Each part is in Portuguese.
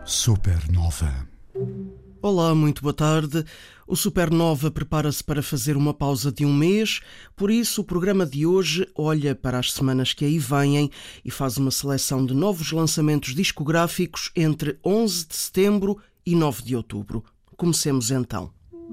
Supernova. Olá, muito boa tarde. O Supernova prepara-se para fazer uma pausa de um mês, por isso o programa de hoje olha para as semanas que aí vêm e faz uma seleção de novos lançamentos discográficos entre 11 de setembro e 9 de outubro. Comecemos então.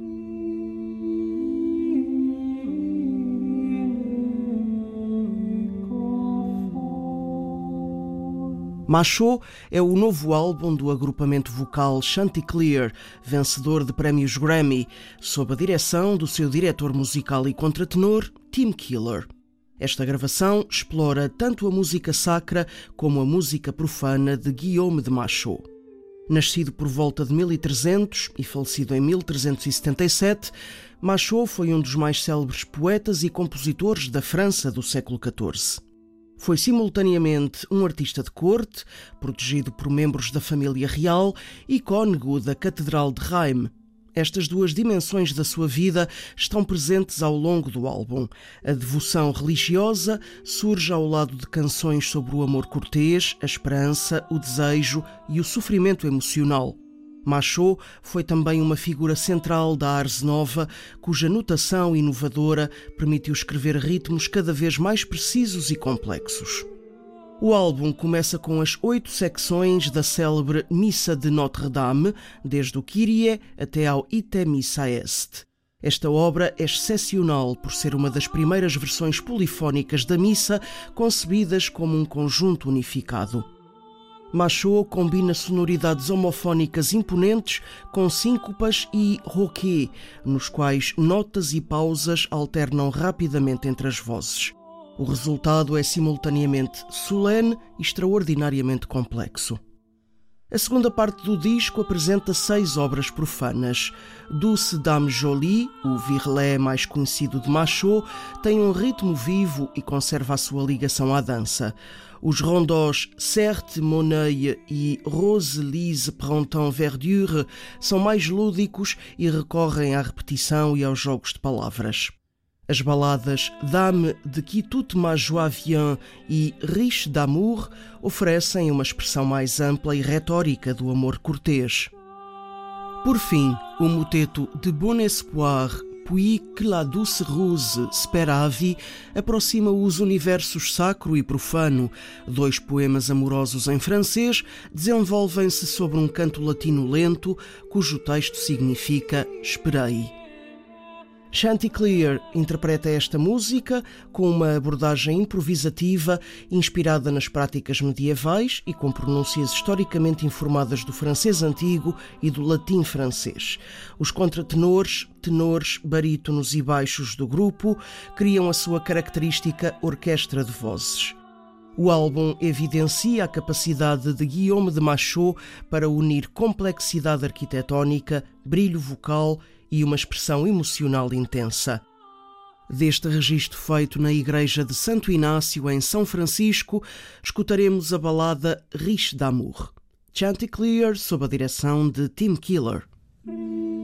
Macho é o novo álbum do agrupamento vocal Chanticleer, vencedor de prémios Grammy, sob a direção do seu diretor musical e contratenor, Tim Keeler. Esta gravação explora tanto a música sacra como a música profana de Guillaume de Macho. Nascido por volta de 1300 e falecido em 1377, Macho foi um dos mais célebres poetas e compositores da França do século XIV. Foi simultaneamente um artista de corte, protegido por membros da família real, e cônego da Catedral de Reims. Estas duas dimensões da sua vida estão presentes ao longo do álbum. A devoção religiosa surge ao lado de canções sobre o amor cortês, a esperança, o desejo e o sofrimento emocional. Macho foi também uma figura central da Ars Nova, cuja notação inovadora permitiu escrever ritmos cada vez mais precisos e complexos. O álbum começa com as 8 secções da célebre Missa de Notre-Dame, desde o Kyrie até ao Ite Missa Est. Esta obra é excepcional por ser uma das primeiras versões polifónicas da missa concebidas como um conjunto unificado. Macho combina sonoridades homofónicas imponentes com síncopas e roquet, nos quais notas e pausas alternam rapidamente entre as vozes. O resultado é simultaneamente solene e extraordinariamente complexo. A segunda parte do disco apresenta 6 obras profanas. Douce Dame Jolie, o virelais mais conhecido de Macho, tem um ritmo vivo e conserva a sua ligação à dança. Os rondós Certes Monet e Rose Lise Printemps Verdure são mais lúdicos e recorrem à repetição e aos jogos de palavras. As baladas Dame de qui toute ma joie vient e Riche d'amour oferecem uma expressão mais ampla e retórica do amor cortês. Por fim, o moteto De Bon Espoir, puis que la douce rose speravi aproxima os universos sacro e profano. 2 poemas amorosos em francês desenvolvem-se sobre um canto latino lento, cujo texto significa esperei. Chanticleer interpreta esta música com uma abordagem improvisativa inspirada nas práticas medievais e com pronúncias historicamente informadas do francês antigo e do latim francês. Os contratenores, tenores, barítonos e baixos do grupo criam a sua característica orquestra de vozes. O álbum evidencia a capacidade de Guillaume de Macho para unir complexidade arquitetónica, brilho vocal e uma expressão emocional intensa. Deste registro feito na igreja de Santo Inácio, em São Francisco, escutaremos a balada Riche d'amour. Chanticleer, sob a direção de Tim Keeler.